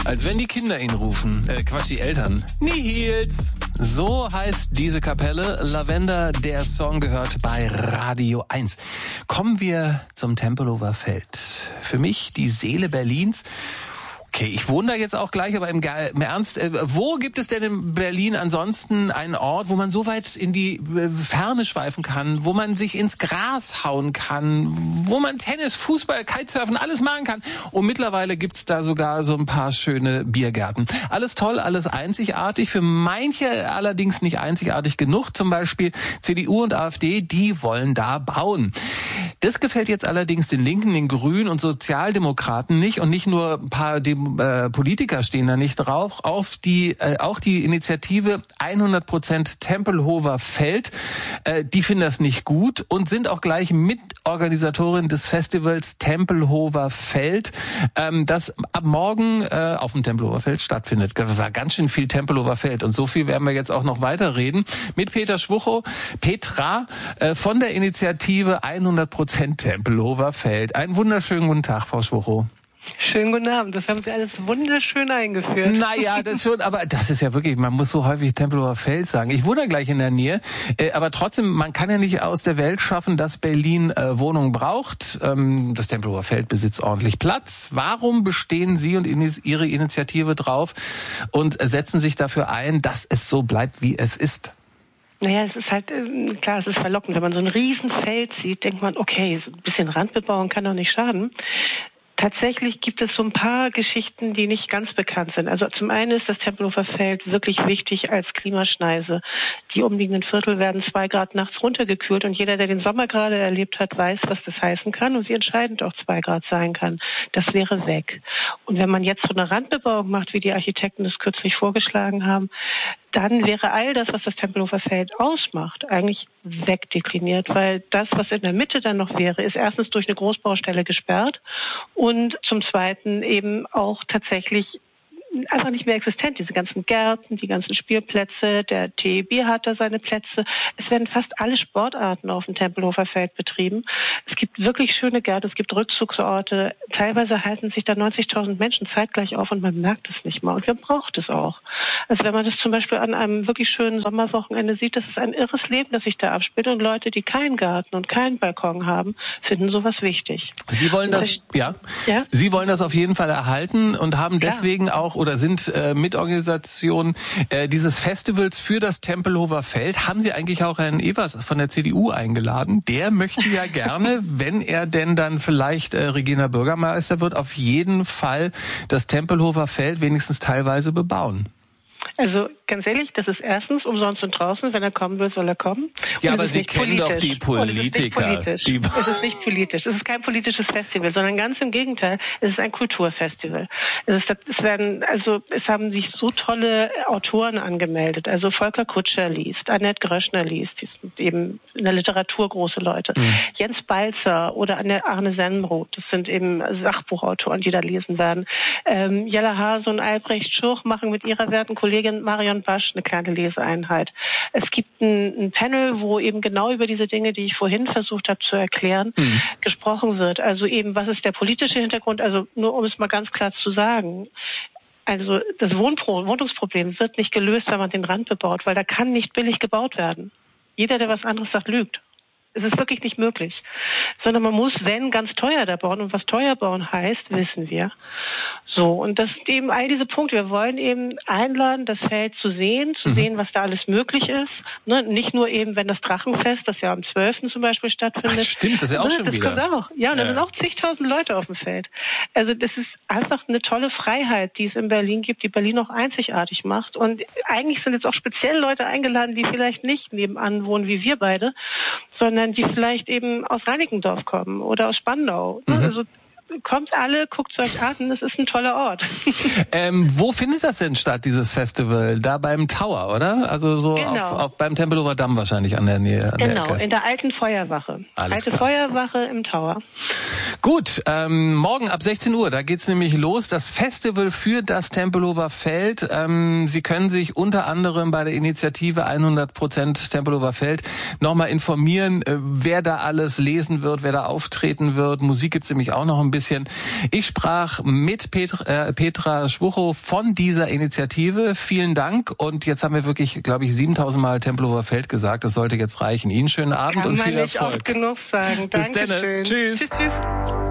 Als wenn die Kinder ihn rufen. Die Eltern. Nihils. So heißt diese Kapelle. Lavender, der Song gehört bei Radio 1. Kommen wir zum Tempelhofer Feld. Für mich die Seele Berlins. Okay, ich wohne da jetzt auch gleich, aber im Ernst, wo gibt es denn in Berlin ansonsten einen Ort, wo man so weit in die Ferne schweifen kann, wo man sich ins Gras hauen kann, wo man Tennis, Fußball, Kitesurfen, alles machen kann? Und mittlerweile gibt's da sogar so ein paar schöne Biergärten. Alles toll, alles einzigartig, für manche allerdings nicht einzigartig genug. Zum Beispiel CDU und AfD, die wollen da bauen. Das gefällt jetzt allerdings den Linken, den Grünen und Sozialdemokraten nicht, und nicht nur ein paar Politiker stehen da nicht drauf. Auch die Initiative 100% Tempelhofer Feld, die finden das nicht gut und sind auch gleich Mitorganisatorin des Festivals Tempelhofer Feld, das ab morgen auf dem Tempelhofer Feld stattfindet. Das war ganz schön viel Tempelhofer Feld, und so viel werden wir jetzt auch noch weiterreden mit Petra Schwuchow von der Initiative 100% Tempelhofer Feld. Einen wunderschönen guten Tag, Frau Schwuchow. Schönen guten Abend, das haben Sie alles wunderschön eingeführt. Naja, das schon, aber das ist ja wirklich, man muss so häufig Tempelhofer Feld sagen. Ich wohne gleich in der Nähe, aber trotzdem, man kann ja nicht aus der Welt schaffen, dass Berlin Wohnungen braucht. Das Tempelhofer Feld besitzt ordentlich Platz. Warum bestehen Sie und Ihre Initiative drauf und setzen sich dafür ein, dass es so bleibt, wie es ist? Naja, es ist halt, klar, es ist verlockend. Wenn man so ein Riesenfeld sieht, denkt man, okay, so ein bisschen Randbebauung kann doch nicht schaden. Tatsächlich gibt es so ein paar Geschichten, die nicht ganz bekannt sind. Also zum einen ist das Tempelhofer Feld wirklich wichtig als Klimaschneise. Die umliegenden Viertel werden 2 Grad nachts runtergekühlt, und jeder, der den Sommer gerade erlebt hat, weiß, was das heißen kann und wie entscheidend auch 2 Grad sein kann. Das wäre weg. Und wenn man jetzt so eine Randbebauung macht, wie die Architekten das kürzlich vorgeschlagen haben, dann wäre all das, was das Tempelhofer Feld ausmacht, eigentlich wegdekliniert, weil das, was in der Mitte dann noch wäre, ist erstens durch eine Großbaustelle gesperrt und zum Zweiten eben auch tatsächlich einfach nicht mehr existent. Diese ganzen Gärten, die ganzen Spielplätze, der TEB hat da seine Plätze. Es werden fast alle Sportarten auf dem Tempelhofer Feld betrieben. Es gibt wirklich schöne Gärten, es gibt Rückzugsorte. Teilweise halten sich da 90.000 Menschen zeitgleich auf und man merkt es nicht mal. Und man braucht es auch. Also wenn man das zum Beispiel an einem wirklich schönen Sommerwochenende sieht, das ist ein irres Leben, das sich da abspielt. Und Leute, die keinen Garten und keinen Balkon haben, finden sowas wichtig. Sie wollen das, ja? Sie wollen das auf jeden Fall erhalten und haben deswegen auch oder sind Mitorganisation dieses Festivals für das Tempelhofer Feld. Haben Sie eigentlich auch Herrn Evers von der CDU eingeladen? Der möchte ja gerne, wenn er denn dann vielleicht regierender Bürgermeister wird, auf jeden Fall das Tempelhofer Feld wenigstens teilweise bebauen. Also ganz ehrlich, das ist erstens umsonst und draußen. Wenn er kommen will, soll er kommen. Ja, aber Sie kennen doch die Politiker. Es ist nicht politisch. Es ist kein politisches Festival, sondern ganz im Gegenteil. Es ist ein Kulturfestival. Es haben sich so tolle Autoren angemeldet. Also Volker Kutscher liest, Annette Gröschner liest, die sind eben in der Literatur große Leute. Jens Balzer oder Arne Sennroth, das sind eben Sachbuchautoren, die da lesen werden. Jella Hase und Albrecht Schurch machen mit ihrer werten Kollegin Marion Basch eine kleine Leseeinheit. Es gibt ein Panel, wo eben genau über diese Dinge, die ich vorhin versucht habe zu erklären, gesprochen wird. Also eben, was ist der politische Hintergrund? Also nur um es mal ganz klar zu sagen. Also das Wohnungsproblem wird nicht gelöst, wenn man den Rand bebaut, weil da kann nicht billig gebaut werden. Jeder, der was anderes sagt, lügt. Es ist wirklich nicht möglich. Sondern man muss, wenn, ganz teuer da bauen. Und was teuer bauen heißt, wissen wir. So, und das sind eben all diese Punkte. Wir wollen eben einladen, das Feld zu sehen, was da alles möglich ist. Ne? Nicht nur eben, wenn das Drachenfest, das ja am 12. zum Beispiel stattfindet. Ach, stimmt, das ist ja auch schon wieder. Das kommt auch. Ja, und da sind auch zigtausend Leute auf dem Feld. Also das ist einfach eine tolle Freiheit, die es in Berlin gibt, die Berlin auch einzigartig macht. Und eigentlich sind jetzt auch speziell Leute eingeladen, die vielleicht nicht nebenan wohnen wie wir beide, sondern die vielleicht eben aus Reinickendorf kommen oder aus Spandau. Also kommt alle, guckt es euch an, das ist ein toller Ort. Wo findet das denn statt, dieses Festival? Da beim Tower, oder? Also so genau. beim Tempelhofer Damm wahrscheinlich an der Nähe. Genau, in der alten Feuerwache. Feuerwache im Tower. Gut, morgen ab 16 Uhr, da geht's nämlich los. Das Festival für das Tempelhofer Feld. Sie können sich unter anderem bei der Initiative 100% Tempelhofer Feld nochmal informieren, wer da alles lesen wird, wer da auftreten wird. Musik gibt's nämlich auch noch ein bisschen. Ich sprach mit Petra Schwuchow von dieser Initiative. Vielen Dank. Und jetzt haben wir wirklich, glaube ich, 7000 Mal Tempelhofer Feld gesagt. Das sollte jetzt reichen. Ihnen schönen Abend und viel Erfolg. Kann man nicht oft genug sagen. Bis dann. Tschüss. Tschüss.